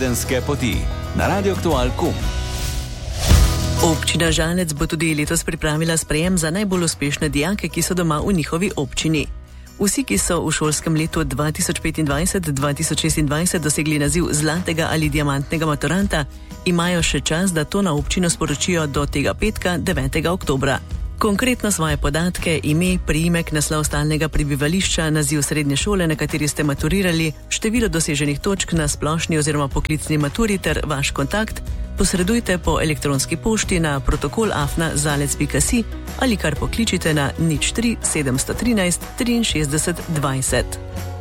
tedenske poti na radioaktual.com. Občina Žalec bo tudi letos pripravila sprejem za najbolj uspešne dijake, ki so doma v njihovi občini. Vsi, ki so v šolskem letu 2025-2026 dosegli naziv zlatega ali diamantnega maturanta, imajo še čas, da to na občino sporočijo do tega petka, 9. oktobra. Konkretno svoje podatke, ime, priimek, naslov stalnega prebivališča, naziv srednje šole, na kateri ste maturirali, število doseženih točk na splošni oziroma poklicni maturi ter vaš kontakt posredujte po elektronski pošti na protokol@zalec.si ali kar pokličite na 03 713 63 20.